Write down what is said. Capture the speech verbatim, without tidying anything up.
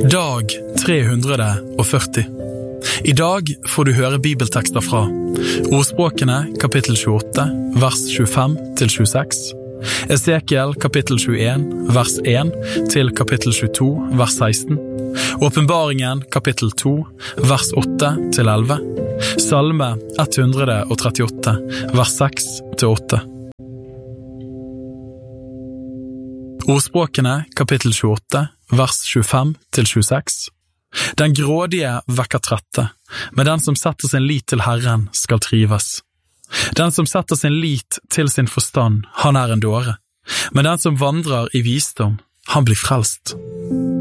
Dag tre hundre og førti. I dag får du høre bibeltekster fra Ordspråkene kapittel tjueåtte, vers tjuefem til tjueseks, Esekiel kapittel tjueen, vers én til kapittel tjueto, vers seksten, Åpenbaringen kapittel to, vers åtte til elleve, Salme ett hundre og trettiåtte, vers seks til åtte. Ordspråkene kapittel tjueåtte, vers tjuefem til tjueseks. Den grådige vekker trette, men den som setter sin lit til Herren skal trives. Den som setter sin lit til sin forstand, han er en dåre, men den som vandrer i visdom, han blir frelst.